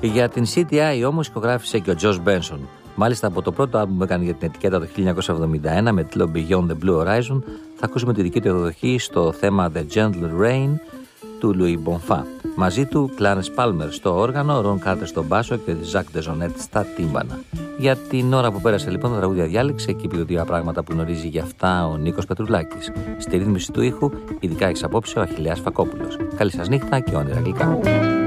Για την CTI όμως ηχογράφησε και ο Josh Benson. Μάλιστα από το πρώτο άλμπουμ που έκανε για την ετικέτα το 1971 με τίτλο Beyond the Blue Horizon θα ακούσουμε τη δική του εκδοχή στο θέμα The Gentle Rain του Louis Bonfa. Μαζί του Clarence Palmer στο όργανο, Ron Carter στο μπάσο και Jacques DeJohnette στα τύμπανα. Για την ώρα που πέρασε λοιπόν τα τραγούδια διάλεξε και ποιοτικά πράγματα που γνωρίζει για αυτά ο Νίκος Πετρουλάκης. Στη ρύθμιση του ήχου ειδικά έχεις απόψε ο Αχιλλέας Φακόπουλος. Καλή σας νύχτα και όνειρα γλυκά.